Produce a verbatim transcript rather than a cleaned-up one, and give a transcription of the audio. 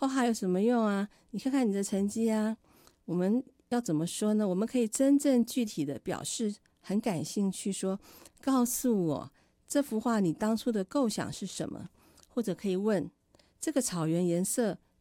画画有什么用啊？你看看你的成绩啊。我们要怎么说呢？我们可以真正具体的表示很感兴趣，说告诉我这幅画你当初的构想是什么，或者可以问这个草原颜色